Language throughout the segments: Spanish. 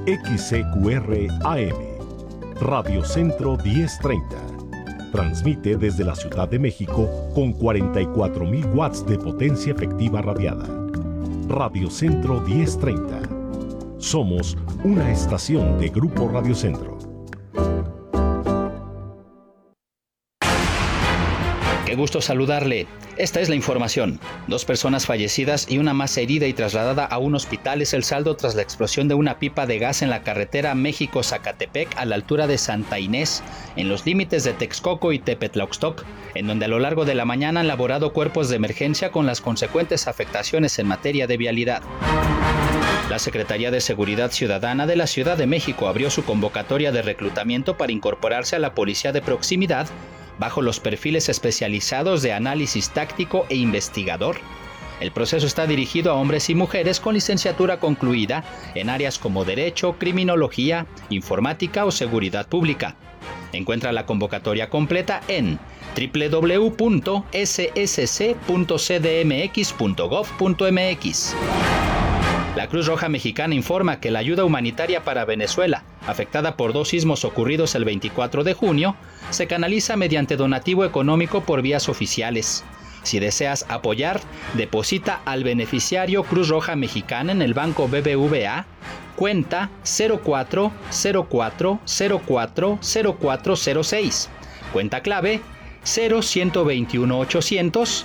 XCQR AM, Radio Centro 1030. Transmite desde la Ciudad de México con 44,000 watts de potencia efectiva radiada. Radio Centro 1030. Somos una estación de Grupo Radio Centro. Qué gusto saludarle. Esta es la información. 2 personas fallecidas y una más herida y trasladada a un hospital es el saldo tras la explosión de una pipa de gas en la carretera México-Zacatepec a la altura de Santa Inés, en los límites de Texcoco y Tepetlauxtoc, en donde a lo largo de la mañana han laborado cuerpos de emergencia con las consecuentes afectaciones en materia de vialidad. La Secretaría de Seguridad Ciudadana de la Ciudad de México abrió su convocatoria de reclutamiento para incorporarse a la Policía de Proximidad bajo los perfiles especializados de análisis táctico e investigador. El proceso está dirigido a hombres y mujeres con licenciatura concluida en áreas como Derecho, Criminología, Informática o Seguridad Pública. Encuentra la convocatoria completa en www.ssc.cdmx.gov.mx. La Cruz Roja Mexicana informa que la ayuda humanitaria para Venezuela, afectada por 2 sismos ocurridos el 24 de junio, se canaliza mediante donativo económico por vías oficiales. Si deseas apoyar, deposita al beneficiario Cruz Roja Mexicana en el Banco BBVA, cuenta 0404040406, cuenta clave 0121800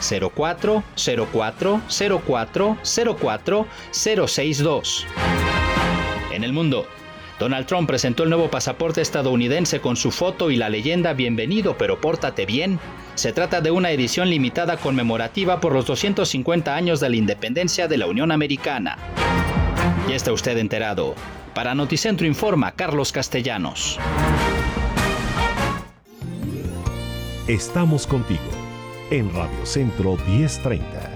0404040462. En el mundo, Donald Trump presentó el nuevo pasaporte estadounidense con su foto y la leyenda "Bienvenido, pero pórtate bien". Se trata de una edición limitada conmemorativa por los 250 años de la independencia de la Unión Americana. Ya está usted enterado. Para Noticentro informa Carlos Castellanos. Estamos contigo en Radio Centro 1030.